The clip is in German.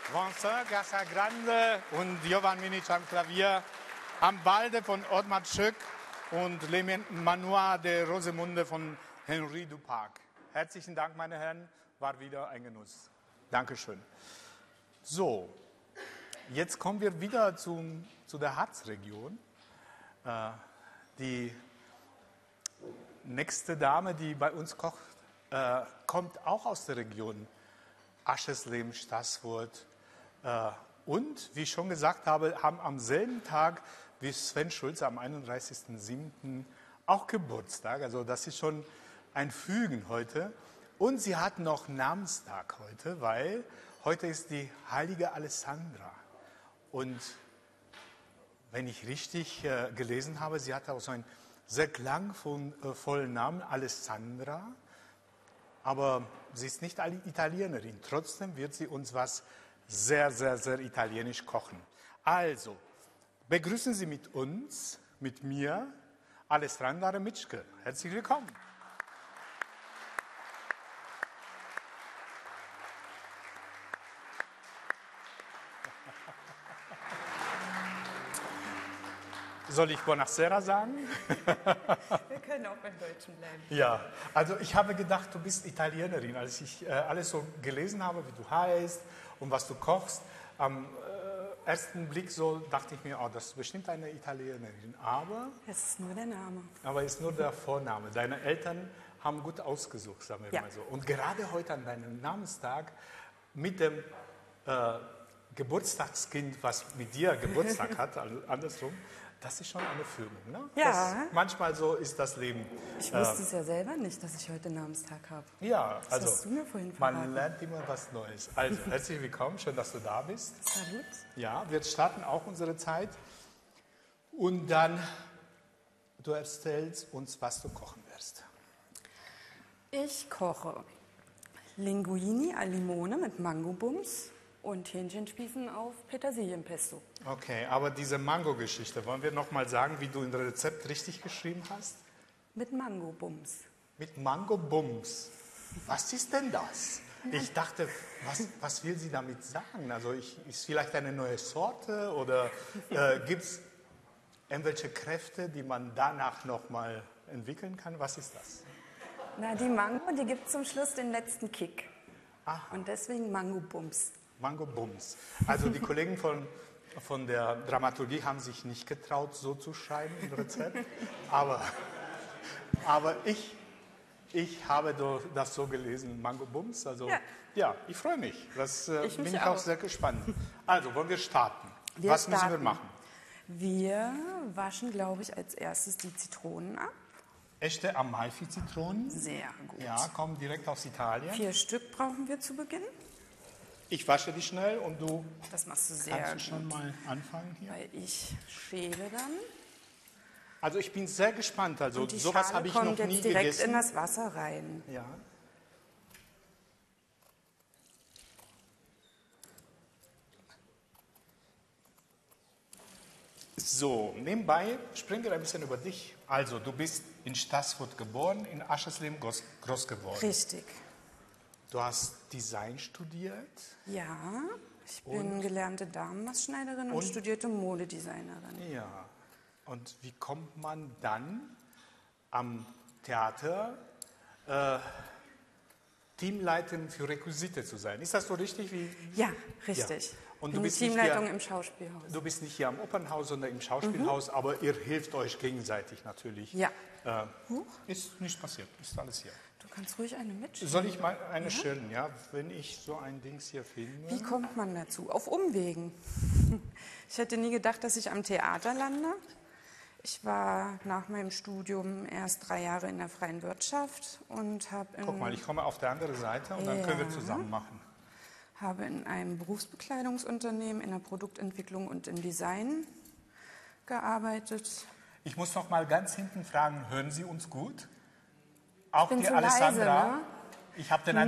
Vincent Casagrande und Jovan Minic am Klavier, am Balde von Othmar Schöck und Le Manoir de Rosemunde von Henri Duparc. Herzlichen Dank, meine Herren, war wieder ein Genuss. Dankeschön. So, jetzt kommen wir wieder zu der Harzregion. Die nächste Dame, die bei uns kocht, kommt auch aus der Region Aschersleben, Staßfurt. Und, wie ich schon gesagt habe, haben am selben Tag wie Sven Schulze am 31.07. auch Geburtstag. Also das ist schon ein Fügen heute. Und sie hat noch Namenstag heute, weil heute ist die heilige Alessandra. Und wenn ich richtig gelesen habe, sie hat auch so einen sehr klangvollen Namen, Alessandra. Aber sie ist nicht Italienerin. Trotzdem wird sie uns was sehr, sehr, sehr italienisch kochen. Also, begrüßen Sie mit uns, mit mir, Alessandra Remitschke. Herzlich willkommen. Soll ich Buonasera sagen? Wir können auch beim Deutschen bleiben. Ja, also ich habe gedacht, du bist Italienerin. Als ich alles so gelesen habe, wie du heißt und was du kochst, am ersten Blick so dachte ich mir, oh, das ist bestimmt eine Italienerin. Aber Es ist nur der Name. Aber ist nur der Vorname. Deine Eltern haben gut ausgesucht, sagen wir mal so. Und gerade heute an deinem Namenstag mit dem Geburtstagskind, was mit dir Geburtstag hat, also andersrum, das ist schon eine Fügung. Ne? Ja. Manchmal so ist das Leben. Ich wusste es ja selber nicht, dass ich heute Namenstag habe. Ja, Das also hast du mir vorhin man verraten. lernt immer was Neues. Also herzlich willkommen, schön, dass du da bist. Salut. Ja, wir starten auch unsere Zeit. Und dann, du erzählst uns, was du kochen wirst. Ich koche Linguini al Limone mit Mangobums und Hähnchenspießen auf Petersilienpesto. Okay, aber diese Mango-Geschichte, wollen wir noch mal sagen, wie du das Rezept richtig geschrieben hast? Mit Mangobums. Mit Mango-Bums. Was ist denn das? Ich dachte, was will sie damit sagen? Also ist vielleicht eine neue Sorte oder gibt es irgendwelche Kräfte, die man danach noch mal entwickeln kann? Was ist das? Na, die Mango, die gibt zum Schluss den letzten Kick. Aha. Und deswegen Mangobums. Mango-Bums. Also die Kollegen von der Dramaturgie haben sich nicht getraut, so zu schreiben im Rezept. Aber ich habe das so gelesen, Mango-Bums. Also ja, ich freue mich. Das bin ich auch sehr gespannt. Also, wollen wir starten? Was müssen wir machen? Wir waschen, glaube ich, als erstes die Zitronen ab. Echte Amalfi-Zitronen. Sehr gut. Ja, kommen direkt aus Italien. 4 Stück brauchen wir zu Beginn. Ich wasche die schnell und du Das machst du sehr kannst gut. schon mal anfangen hier. Weil ich schäle dann. Also ich bin sehr gespannt. Also Und die sowas Schale habe ich noch kommt nie jetzt direkt gegessen. in das Wasser rein. Ja. So, nebenbei springen wir ein bisschen über dich. Also, du bist in Staßfurt geboren, in Aschersleben groß geworden. Richtig. Du hast Design studiert. Ja, ich bin gelernte Damenmaßschneiderin und studierte Modedesignerin. Ja. Und wie kommt man dann am Theater Teamleiterin für Requisite zu sein? Ist das so richtig? Ja, richtig. Ja. Und bin du bist Teamleitung nicht im Schauspielhaus. Du bist nicht hier am Opernhaus, sondern im Schauspielhaus, aber ihr hilft euch gegenseitig natürlich. Ja. Ist nichts passiert, ist alles hier. Du kannst ruhig eine mitschneiden. Soll ich mal eine schönen, ja, wenn ich so ein Dings hier finde? Wie kommt man dazu? Auf Umwegen. Ich hätte nie gedacht, dass ich am Theater lande. Ich war nach meinem Studium erst 3 Jahre in der freien Wirtschaft und habe Guck mal, ich komme auf der anderen Seite und dann können wir zusammen machen. Habe in einem Berufsbekleidungsunternehmen in der Produktentwicklung und im Design gearbeitet. Ich muss noch mal ganz hinten fragen, hören Sie uns gut? Auch Ich bin die zu Alessandra? leise, ne? Ich habe den